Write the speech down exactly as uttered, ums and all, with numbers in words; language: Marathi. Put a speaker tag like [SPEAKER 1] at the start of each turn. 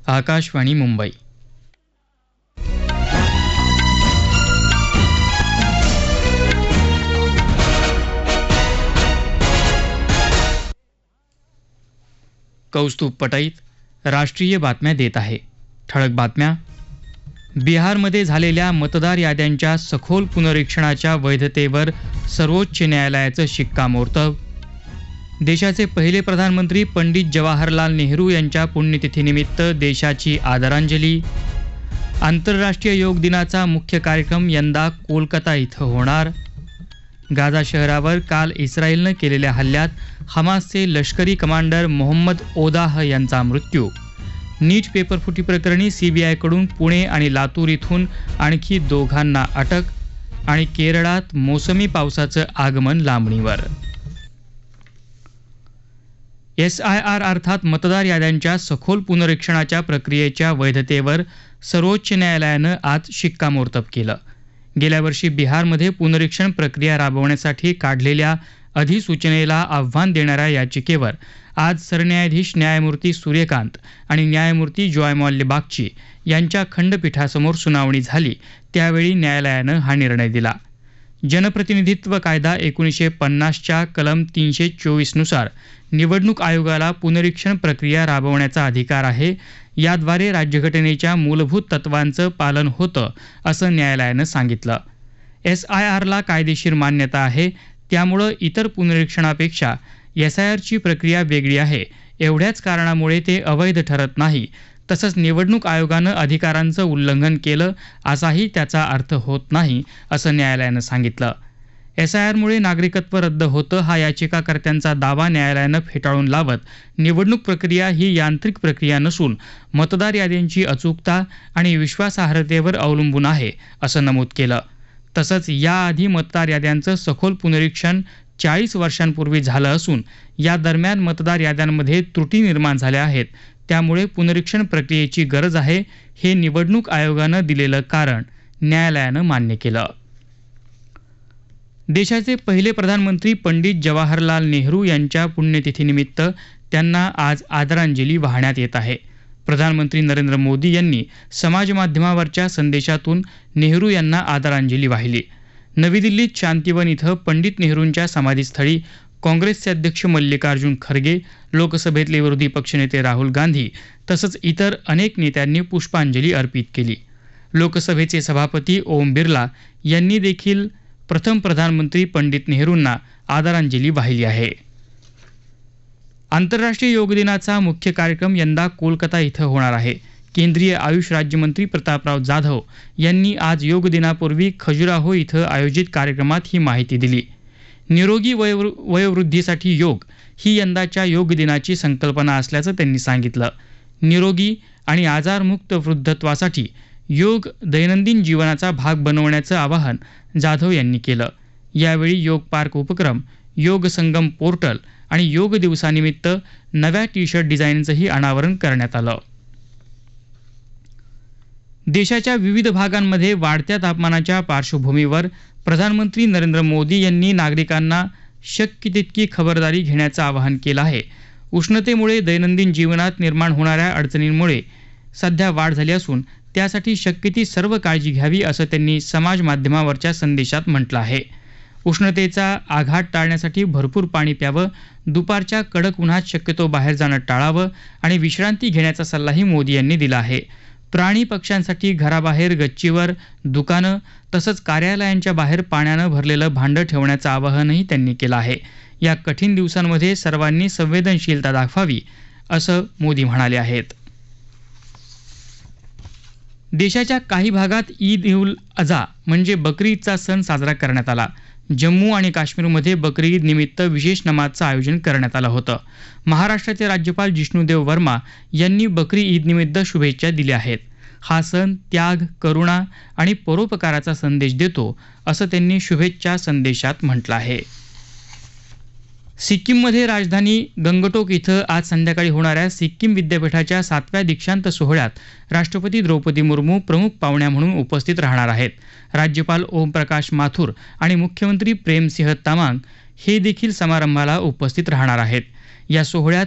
[SPEAKER 1] आकाशवाणी मुंबई. कौस्तुभ पटाईत राष्ट्रीय बातम्या देत आहे. ठळक बातम्या. बिहारमध्ये झालेल्या मतदार याद्यांच्या सखोल पुनरीक्षणाच्या वैधतेवर सर्वोच्च न्यायालयाचं शिक्कामोर्तब. देशाचे पहिले प्रधानमंत्री पंडित जवाहरलाल नेहरू यांच्या पुण्यतिथीनिमित्त देशाची आदरांजली. आंतरराष्ट्रीय योग दिनाचा मुख्य कार्यक्रम यंदा कोलकाता इथं होणार. गाझा शहरावर काल इस्रायलनं केलेल्या हल्ल्यात हमासचे लष्करी कमांडर मोहम्मद ओदाह यांचा मृत्यू. नीट पेपरफुटी प्रकरणी सीबीआयकडून पुणे आणि लातूर इथून आणखी दोघांना अटक. आणि केरळात मोसमी पावसाचं आगमन लांबणीवर. एस आय आर अर्थात मतदार याद्यांच्या सखोल पुनरीक्षणाच्या प्रक्रियेच्या वैधतेवर सर्वोच्च न्यायालयानं आज शिक्कामोर्तब केलं. गेल्या वर्षी बिहारमध्ये पुनरीक्षण प्रक्रिया राबवण्यासाठी काढलेल्या अधिसूचनेला आव्हान देणाऱ्या याचिकेवर आज सरन्यायाधीश न्यायमूर्ती सूर्यकांत आणि न्यायमूर्ती जॉयमॉल्य बागची यांच्या खंडपीठासमोर सुनावणी झाली. त्यावेळी न्यायालयानं हा निर्णय दिला. जनप्रतिनिधित्व कायदा एकोणीसशे पन्नासच्या कलम तीनशे चोवीसनुसार निवडणूक आयोगाला पुनरीक्षण प्रक्रिया राबवण्याचा अधिकार आहे. याद्वारे राज्यघटनेच्या मूलभूत तत्वांचं पालन होतं असं न्यायालयानं सांगितलं. एस आय आरला कायदेशीर मान्यता आहे, त्यामुळं इतर पुनरीक्षणापेक्षा एस आय आरची प्रक्रिया वेगळी आहे. एवढ्याच कारणामुळे ते अवैध ठरत नाही. तसंच निवडणूक आयोगानं अधिकारांचं उल्लंघन केलं असाही त्याचा अर्थ होत नाही असं न्यायालयानं सांगितलं. एस आय आरमुळे नागरिकत्व रद्द होतं हा याचिकाकर्त्यांचा दावा न्यायालयानं फेटाळून लावत निवडणूक प्रक्रिया ही यांत्रिक प्रक्रिया नसून मतदार याद्यांची अचूकता आणि विश्वासार्हतेवर अवलंबून आहे असं नमूद केलं. तसंच याआधी मतदार याद्यांचं सखोल पुनरीक्षण चाळीस वर्षांपूर्वी झालं असून या दरम्यान मतदार याद्यांमध्ये त्रुटी निर्माण झाल्या आहेत. त्यामुळे पुनरीक्षण प्रक्रियेची गरज आहे हे निवडणूक आयोगानं दिलेलं कारण न्यायालयानं मान्य केलं. देशाचे पहिले प्रधानमंत्री पंडित जवाहरलाल नेहरू यांच्या पुण्यतिथीनिमित्त त्यांना आज आदरांजली वाहण्यात येत आहे. प्रधानमंत्री नरेंद्र मोदी यांनी समाजमाध्यमावरच्या संदेशातून नेहरू यांना आदरांजली वाहिली. नवी दिल्लीत शांतिवन इथं पंडित नेहरूंच्या समाधीस्थळी काँग्रेसचे अध्यक्ष मल्लिकार्जुन खरगे, लोकसभेतले विरोधी पक्षनेते राहुल गांधी तसंच इतर अनेक नेत्यांनी पुष्पांजली अर्पित केली. लोकसभेचे सभापती ओम बिर्ला यांनी देखील प्रथम प्रधानमंत्री पंडित नेहरूंना आदरांजली वाहिली आहे. आंतरराष्ट्रीय योग दिनाचा मुख्य कार्यक्रम यंदा कोलकाता इथं होणार आहे. केंद्रीय आयुष राज्यमंत्री प्रतापराव जाधव यांनी आज योग दिनापूर्वी खजुराहो इथं आयोजित कार्यक्रमात ही माहिती दिली. निरोगी वयो वयोवृद्धीसाठी योग ही यंदाच्या योग दिनाची संकल्पना असल्याचं त्यांनी सांगितलं. निरोगी आणि आजारमुक्त वृद्धत्वासाठी योग दैनंदिन जीवनाचा भाग बनवण्याचं आवाहन जाधव यांनी केलं. यावेळी योग पार्क उपक्रम, योग संगम पोर्टल आणि योग दिवसानिमित्त नव्या टी शर्ट डिझाईनचंही अनावरण करण्यात आलं. देशाच्या विविध भागांमध्ये वाढत्या तापमानाच्या पार्श्वभूमीवर प्रधानमंत्री नरेंद्र मोदी यांनी नागरिकांना शक्य तितकी खबरदारी घेण्याचं आवाहन केलं आहे. उष्णतेमुळे दैनंदिन जीवनात निर्माण होणाऱ्या अडचणींमुळे सध्या वाढ झाली असून त्यासाठी शक्य ती सर्व काळजी घ्यावी असं त्यांनी समाज माध्यमावरच्या संदेशात म्हटलं आहे. उष्णतेचा आघात टाळण्यासाठी भरपूर पाणी प्यावं, दुपारच्या कडक उन्हात शक्यतो बाहेर जाणं टाळावं आणि विश्रांती घेण्याचा सल्लाही मोदी यांनी दिला आहे. प्राणी पक्ष्यांसाठी घराबाहेर, गच्चीवर, दुकानं तसंच कार्यालयांच्या बाहेर पाण्यानं भरलेलं भांडं ठेवण्याचं आवाहनही त्यांनी केलं आहे. या कठीण दिवसांमध्ये सर्वांनी संवेदनशीलता दाखवावी असं मोदी म्हणाले आहेत. देशाच्या काही भागात ईद उल अझा म्हणजे बकरी ईदचा सण साजरा करण्यात आला. जम्मू आणि काश्मीरमध्ये बकरी ईद निमित्त विशेष नमाजचं आयोजन करण्यात आलं होतं. महाराष्ट्राचे राज्यपाल जिष्णुदेव वर्मा यांनी बकरी ईद निमित्त शुभेच्छा दिल्या आहेत. हा सण त्याग, करुणा आणि परोपकाराचा संदेश देतो असं त्यांनी शुभेच्छा संदेशात म्हटलं आहे. सिक्कीममध्ये राजधानी गंगटोक इथं आज संध्याकाळी होणाऱ्या सिक्कीम विद्यापीठाच्या सातव्या दीक्षांत सोहळ्यात राष्ट्रपती द्रौपदी मुर्मू प्रमुख पाहुण्या म्हणून उपस्थित राहणार आहेत. राज्यपाल ओमप्रकाश माथुर आणि मुख्यमंत्री प्रेमसिंह तमांग हे देखील समारंभाला उपस्थित राहणार आहेत. या सोहळ्यात